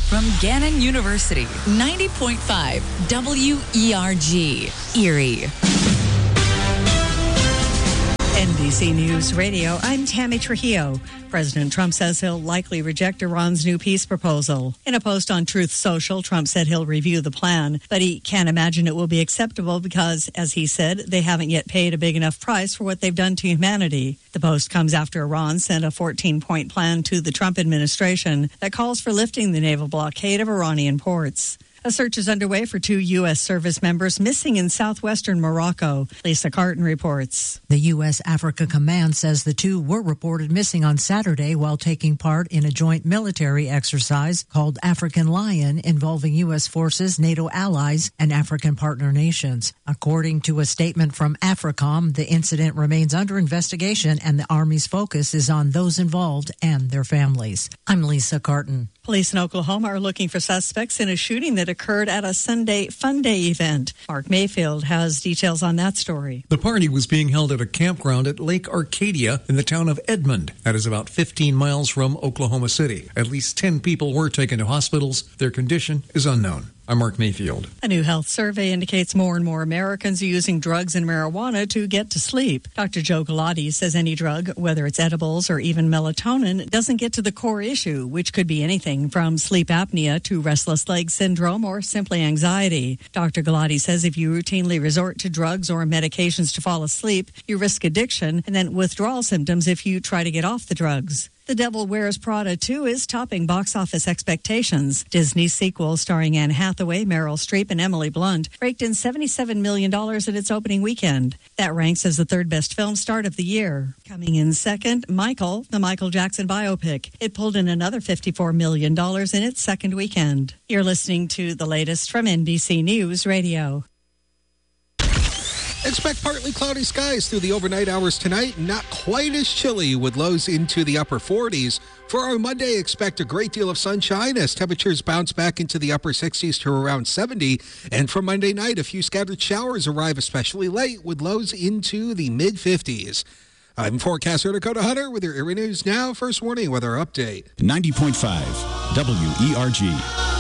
from Gannon University, 90.5 WERG, Erie. NBC News Radio, I'm Tammy Trujillo. President Trump says he'll likely reject Iran's new peace proposal. In a post on Truth Social, Trump said he'll review the plan, but he can't imagine it will be acceptable because, as he said, they haven't yet paid a big enough price for what they've done to humanity. The post comes after Iran sent a 14-point plan to the Trump administration that calls for lifting the naval blockade of Iranian ports. A search is underway for 2 U.S. service members missing in southwestern Morocco. Lisa Carton reports. The U.S. Africa Command says the 2 were reported missing on Saturday while taking part in a joint military exercise called African Lion involving U.S. forces, NATO allies, and African partner nations. According to a statement from AFRICOM, the incident remains under investigation and the Army's focus is on those involved and their families. I'm Lisa Carton. Police in Oklahoma are looking for suspects in a shooting that occurred at a Sunday Fun Day event. Mark Mayfield has details on that story. The party was being held at a campground at Lake Arcadia in the town of Edmond. That is about 15 miles from Oklahoma City. At least 10 people were taken to hospitals. Their condition is unknown. I'm Mark Mayfield. A new health survey indicates more and more Americans are using drugs and marijuana to get to sleep. Dr. Joe Galati says any drug, whether it's edibles or even melatonin, doesn't get to the core issue, which could be anything from sleep apnea to restless leg syndrome or simply anxiety. Dr. Galati says if you routinely resort to drugs or medications to fall asleep, you risk addiction and then withdrawal symptoms if you try to get off the drugs. The Devil Wears Prada 2 is topping box office expectations. Disney's sequel, starring Anne Hathaway, Meryl Streep, and Emily Blunt, raked in $77 million at its opening weekend. That ranks as the third best film start of the year. Coming in second, Michael, the Michael Jackson biopic. It pulled in another $54 million in its second weekend. You're listening to the latest from NBC News Radio. Expect partly cloudy skies through the overnight hours tonight. Not quite as chilly with lows into the upper 40s. For our Monday, expect a great deal of sunshine as temperatures bounce back into the upper 60s to around 70. And for Monday night, a few scattered showers arrive especially late with lows into the mid-50s. I'm forecaster Dakota Hunter with your Erie News Now. First warning weather update. 90.5 WERG.